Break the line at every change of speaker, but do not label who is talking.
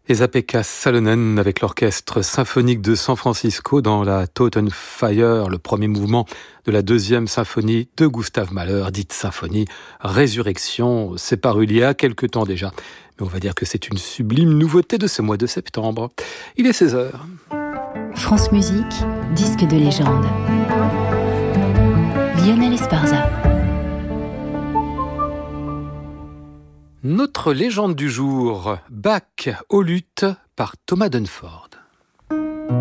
Esa-Pekka Salonen avec l'orchestre symphonique de San Francisco dans la Totenfeier, le premier mouvement de la deuxième symphonie de Gustav Mahler, dite symphonie Résurrection. C'est paru il y a quelque temps déjà, mais on va dire que c'est une sublime nouveauté de ce mois de septembre. Il est 16h.
France Musique, disque de légende. Lionel Esparza.
Notre légende du jour, Bach au luth par Thomas Dunford.